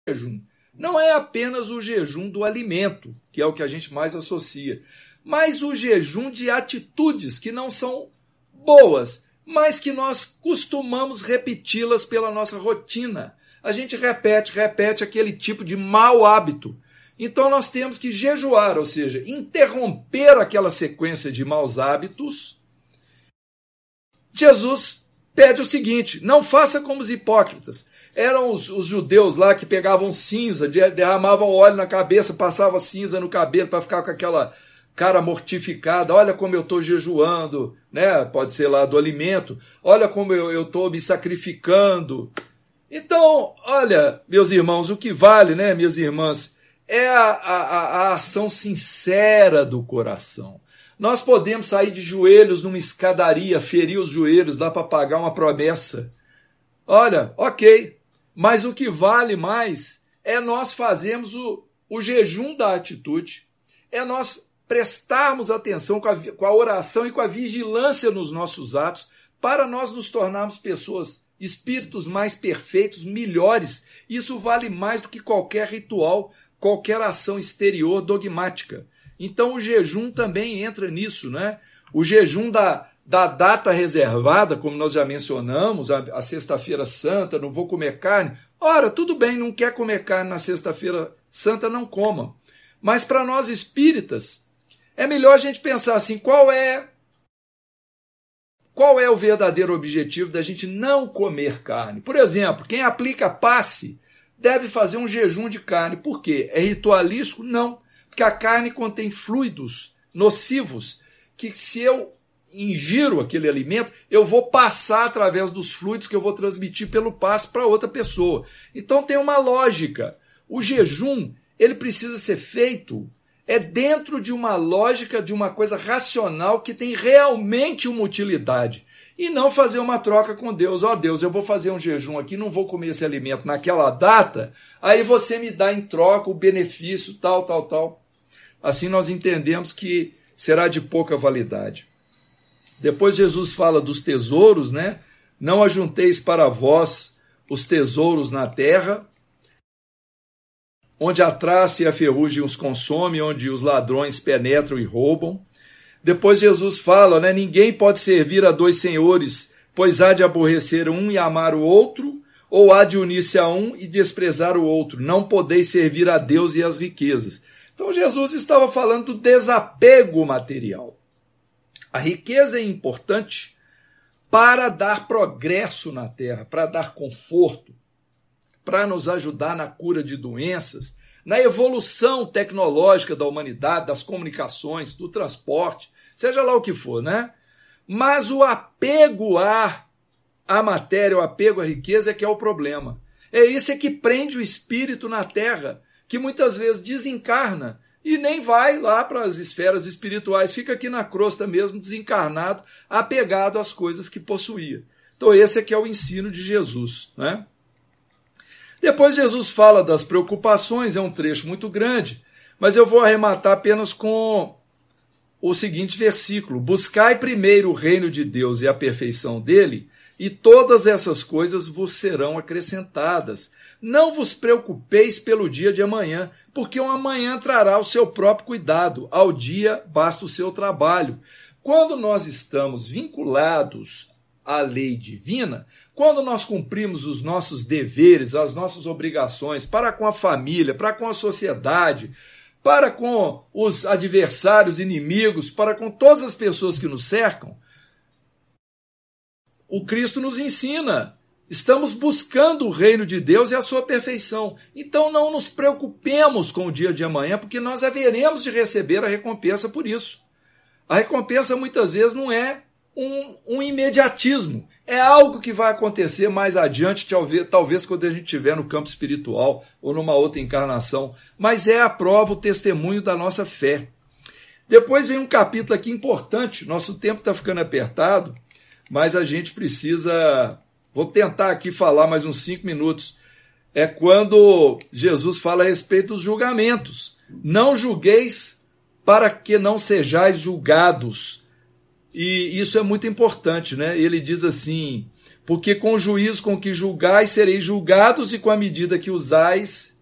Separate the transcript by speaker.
Speaker 1: jejum não é apenas o jejum do alimento, que é o que a gente mais associa, mas o jejum de atitudes que não são boas, mas que nós costumamos repeti-las pela nossa rotina. A gente repete aquele tipo de mau hábito. Então nós temos que jejuar, ou seja, interromper aquela sequência de maus hábitos. Jesus pede o seguinte: não faça como os hipócritas. Eram os judeus lá que pegavam cinza, derramavam óleo na cabeça, passavam cinza no cabelo para ficar com aquela cara mortificada. Olha como eu estou jejuando, né? Pode ser lá do alimento. Olha como eu estou me sacrificando. Então, olha, meus irmãos, o que vale, né, minhas irmãs, é a ação sincera do coração. Nós podemos sair de joelhos numa escadaria, ferir os joelhos, dá para pagar uma promessa. Olha, ok, mas o que vale mais é nós fazermos o jejum da atitude, é nós prestarmos atenção com a oração e com a vigilância nos nossos atos, para nós nos tornarmos pessoas, espíritos mais perfeitos, melhores. Isso vale mais do que qualquer ritual, qualquer ação exterior dogmática. Então o jejum também entra nisso, né? O jejum da data reservada, como nós já mencionamos, a Sexta-feira Santa, não vou comer carne. Ora, tudo bem, não quer comer carne na Sexta-feira Santa, não coma. Mas para nós espíritas, é melhor a gente pensar assim, qual é o verdadeiro objetivo da gente não comer carne? Por exemplo, quem aplica passe deve fazer um jejum de carne. Por quê? É ritualístico? Não. Porque a carne contém fluidos nocivos que, se eu ingiro aquele alimento, eu vou passar através dos fluidos que eu vou transmitir pelo passe para outra pessoa. Então tem uma lógica. O jejum, ele precisa ser feito dentro de uma lógica, de uma coisa racional que tem realmente uma utilidade. E não fazer uma troca com Deus. Ó Deus, eu vou fazer um jejum aqui, não vou comer esse alimento naquela data, aí você me dá em troca o benefício, tal. Assim nós entendemos que será de pouca validade. Depois Jesus fala dos tesouros, né? Não ajunteis para vós os tesouros na terra, onde a traça e a ferrugem os consome, onde os ladrões penetram e roubam. Depois Jesus fala, né? Ninguém pode servir a dois senhores, pois há de aborrecer um e amar o outro, ou há de unir-se a um e desprezar o outro. Não podeis servir a Deus e às riquezas. Então Jesus estava falando do desapego material. A riqueza é importante para dar progresso na terra, para dar conforto, para nos ajudar na cura de doenças, na evolução tecnológica da humanidade, das comunicações, do transporte, seja lá o que for, né? Mas o apego à matéria, o apego à riqueza é que é o problema. É isso que prende o espírito na terra, que muitas vezes desencarna e nem vai lá para as esferas espirituais, fica aqui na crosta mesmo, desencarnado, apegado às coisas que possuía. Então esse aqui é o ensino de Jesus, né? Depois Jesus fala das preocupações, é um trecho muito grande, mas eu vou arrematar apenas com o seguinte versículo: buscai primeiro o reino de Deus e a perfeição dele, e todas essas coisas vos serão acrescentadas. Não vos preocupeis pelo dia de amanhã, porque o amanhã trará o seu próprio cuidado. Ao dia basta o seu trabalho. Quando nós estamos vinculados à lei divina, quando nós cumprimos os nossos deveres, as nossas obrigações para com a família, para com a sociedade, para com os adversários, inimigos, para com todas as pessoas que nos cercam, o Cristo nos ensina. Estamos buscando o reino de Deus e a sua perfeição. Então não nos preocupemos com o dia de amanhã, porque nós haveremos de receber a recompensa por isso. A recompensa muitas vezes não é um imediatismo. É algo que vai acontecer mais adiante, talvez quando a gente estiver no campo espiritual ou numa outra encarnação. Mas é a prova, o testemunho da nossa fé. Depois vem um capítulo aqui importante. Nosso tempo está ficando apertado, mas a gente precisa... Vou tentar aqui falar mais uns 5 minutos. É quando Jesus fala a respeito dos julgamentos. Não julgueis para que não sejais julgados. E isso é muito importante, né? Ele diz assim: porque com o juízo com que julgais sereis julgados, e com a medida que usais